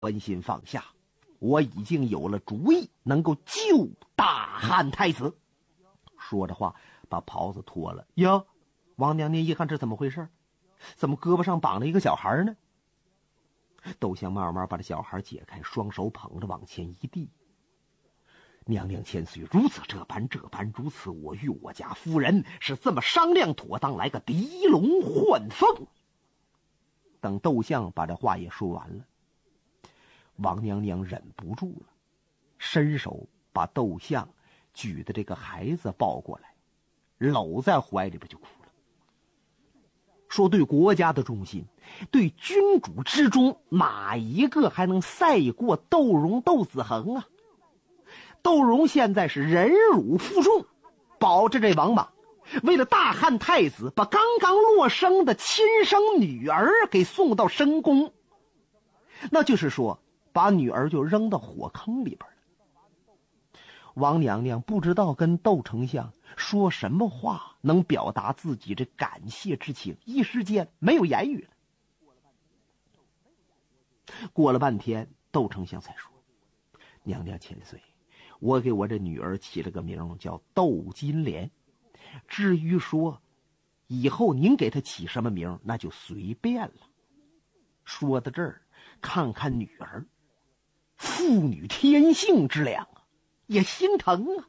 关心放下，我已经有了主意，能够救大汉太子。说着话，把袍子脱了。哟，王娘娘一看，这怎么回事？怎么胳膊上绑了一个小孩呢？窦相慢慢把这小孩解开，双手捧着往前一递。娘娘千岁，如此这般，如此，我与我家夫人是这么商量妥当，来个狄龙换凤。等窦相把这话也说完了，王娘娘忍不住了，伸手把窦相举的这个孩子抱过来，搂在怀里边就哭了，说对国家的忠心，对君主之忠，哪一个还能赛过窦融窦子恒啊？窦融现在是忍辱负重，保着这王莽，为了大汉太子，把刚刚落生的亲生女儿给送到深宫，那就是说把女儿就扔到火坑里边了。王娘娘不知道跟窦丞相说什么话能表达自己这感谢之情，一时间没有言语了。过了半天，窦丞相才说：娘娘千岁，我给我这女儿起了个名叫窦金莲，至于说以后您给她起什么名，那就随便了。说到这儿，看看女儿，妇女天性之良啊，也心疼啊。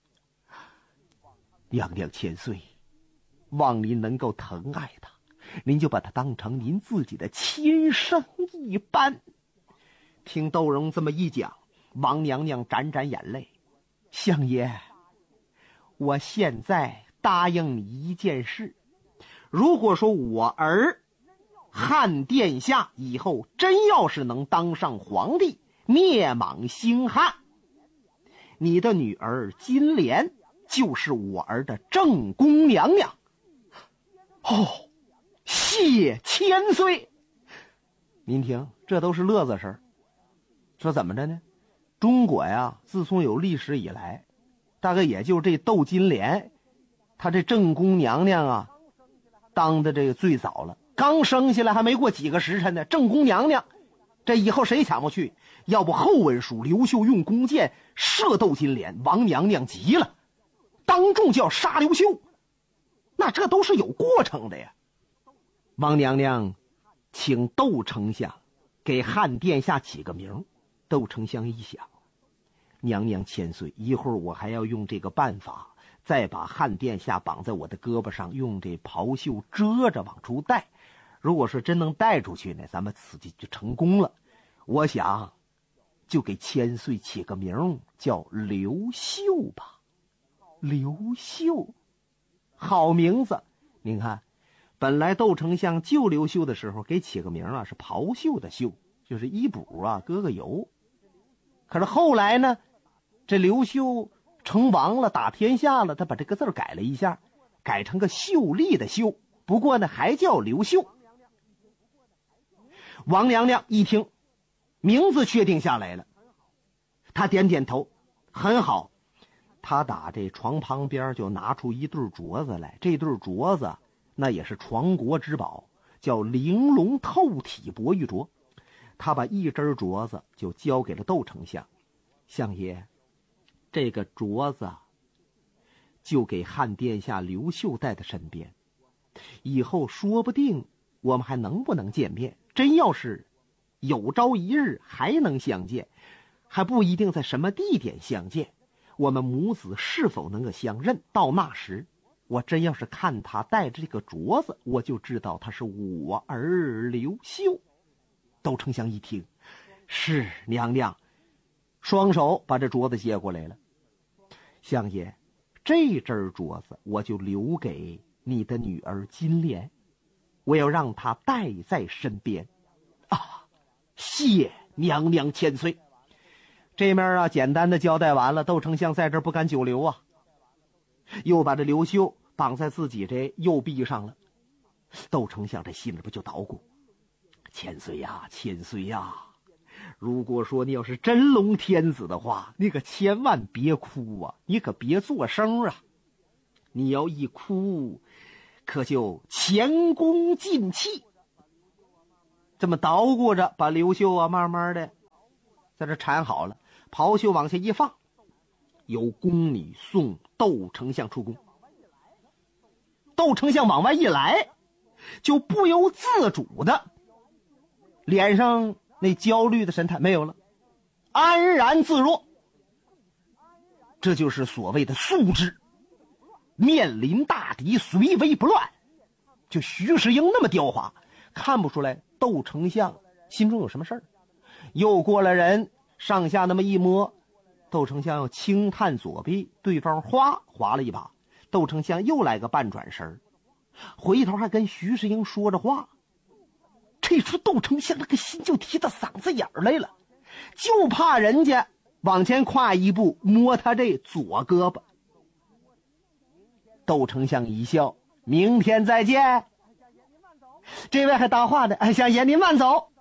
娘娘千岁，望您能够疼爱她，您就把她当成您自己的亲生一般。听窦融这么一讲，王娘娘沾沾眼泪。相爷，我现在答应你一件事，如果说我儿汉殿下以后真要是能当上皇帝，灭莽兴汉，你的女儿金莲就是我儿的正宫娘娘。哦，谢千岁。您听，这都是乐子事儿。说怎么着呢？中国呀，自从有历史以来，大概也就这窦金莲，她这正宫娘娘啊，当的这个最早了。刚生下来还没过几个时辰呢，正宫娘娘，这以后谁抢不去？要不后文书刘秀用弓箭射窦金莲，王娘娘急了，当众就要杀刘秀，那这都是有过程的呀。王娘娘请窦丞相给汉殿下起个名。窦丞相一想，娘娘千岁，一会儿我还要用这个办法，再把汉殿下绑在我的胳膊上，用这袍袖遮着往出带。如果说真能带出去呢，咱们此计就成功了。我想就给千岁起个名叫刘秀吧。刘秀，好名字。您看，本来窦丞相救刘秀的时候给起个名啊，是袍袖的袖，就是衣补啊，搁个油。可是后来呢，这刘秀成王了，打天下了，他把这个字改了一下，改成个秀丽的秀，不过呢还叫刘秀。王娘娘一听名字确定下来了，她点点头，很好。她打这床旁边就拿出一对镯子来，这对镯子那也是传国之宝，叫玲珑透体博玉镯。他把一只镯子就交给了窦丞相，相爷，这个镯子就给汉殿下刘秀带在身边，以后说不定我们还能不能见面，真要是有朝一日还能相见，还不一定在什么地点相见，我们母子是否能够相认，到那时我真要是看他带着这个镯子，我就知道他是我儿刘秀。窦丞相一听，是娘娘，双手把这镯子接过来了。相爷，这只镯子我就留给你的女儿金莲，我要让她带在身边。啊，谢娘娘千岁。这面啊，简单的交代完了，窦丞相在这不敢久留啊，又把这刘秀绑在自己这右臂上了。窦丞相这心里边就捣鼓，千岁呀，千岁呀，如果说你要是真龙天子的话，你可千万别哭啊，你可别作声啊，你要一哭可就前功尽弃。这么捣鼓着，把刘秀啊慢慢的在这缠好了，袍袖往下一放，有宫女送窦丞相出宫。窦丞相往外一来，就不由自主的脸上那焦虑的神态没有了，安然自若。这就是所谓的素质，面临大敌虽危不乱。就徐世英那么刁滑，看不出来窦丞相心中有什么事儿。又过了人，上下那么一摸，窦丞相要轻探左臂，对方划了一把，窦丞相又来个半转身，回头还跟徐世英说着话。这时窦丞相那个心就提到嗓子眼儿来了，就怕人家往前跨一步摸他这左胳膊。窦丞相一笑，明天再见。这位还搭话的，哎，相爷您慢走。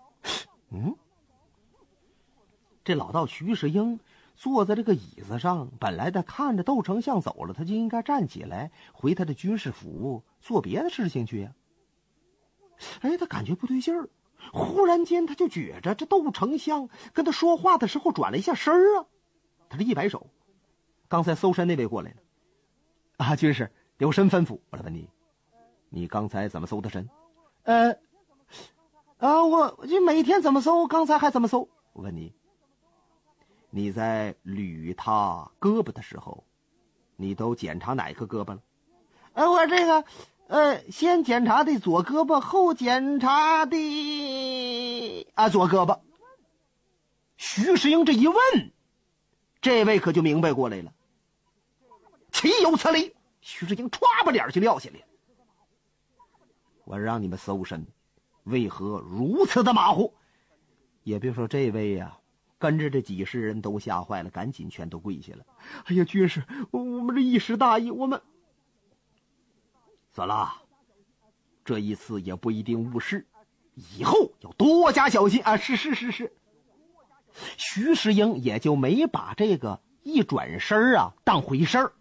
这老道徐世英坐在这个椅子上，本来他看着窦丞相走了，他就应该站起来回他的军事府做别的事情去呀。哎，他感觉不对劲儿，忽然间他就觉着这窦丞相跟他说话的时候转了一下身儿啊。他这一摆手，刚才搜身那位过来了。啊，军师有身吩咐，我来问你刚才怎么搜的身？我就每天怎么搜，刚才还怎么搜？我问你在捋他胳膊的时候，你都检查哪个胳膊了？我这个先检查的左胳膊，后检查的左胳膊。徐世英这一问，这位可就明白过来了，岂有此理！徐世英歘把脸就撂下来了。我让你们搜身，为何如此的马虎？也别说这位呀，跟着这几十人都吓坏了，赶紧全都跪下了。哎呀，军师，我们这一时大意，我们算了，这一次也不一定误事，以后要多加小心啊！是。徐世英也就没把这个一转身当回事儿。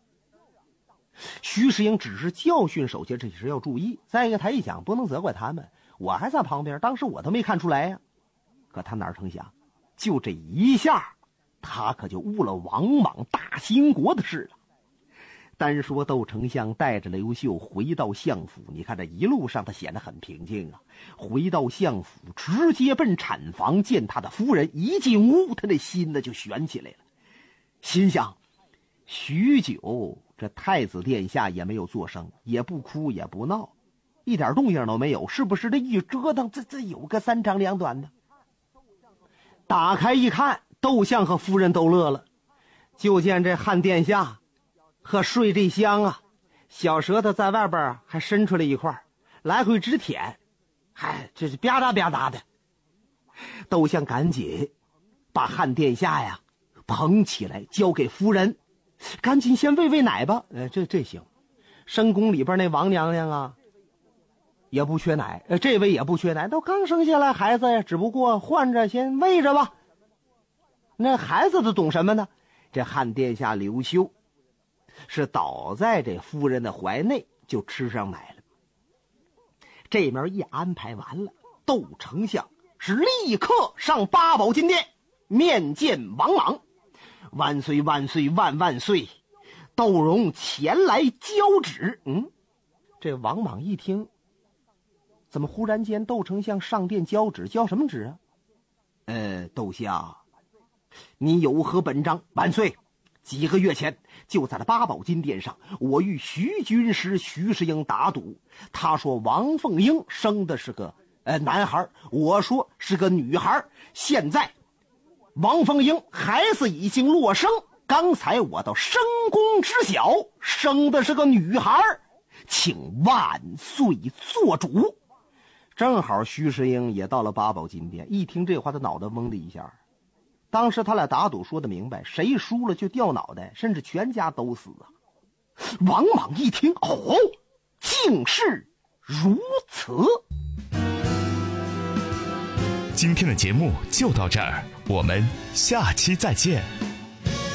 徐世英只是教训手下这是要注意，再一个他一想不能责怪他们，我还在旁边，当时我都没看出来呀。可他哪成想，就这一下，他可就误了王莽大兴国的事了。单说窦丞相带着刘秀回到相府，你看这一路上他显得很平静啊。回到相府，直接奔产房见他的夫人，一进屋，他那心呢就悬起来了，心想许久这太子殿下也没有作声，也不哭也不闹，一点动静都没有，是不是这一折腾这有个三长两短的？打开一看，窦相和夫人都乐了，就见这汉殿下和睡这香小舌头在外边还伸出来一块，来回直舔，还这是吧嗒吧嗒的。窦相赶紧把汉殿下捧起来交给夫人，赶紧先喂奶吧。这行，深宫里边那王娘娘也不缺奶，这位也不缺奶，都刚生下来孩子呀，只不过换着先喂着吧。那孩子都懂什么呢？这汉殿下刘秀是倒在这夫人的怀内就吃上奶了。这面一安排完了，窦丞相是立刻上八宝金殿面见王莽。万岁万岁万万岁！窦融前来交旨。这王莽一听，怎么忽然间窦丞相上殿交旨？交什么旨啊？窦相，你有何本章？万岁！几个月前，就在这八宝金殿上，我与徐军师徐世英打赌，他说王凤英生的是个男孩，我说是个女孩。现在王凤英孩子已经落生，刚才我到深宫知晓，生的是个女孩，请万岁做主。正好徐世英也到了八宝金殿，一听这话，他脑袋嗡的一下。当时他俩打赌说的明白，谁输了就掉脑袋，甚至全家都死啊。王莽一听，竟是如此。 今天的节目就到这儿，我们下期再见。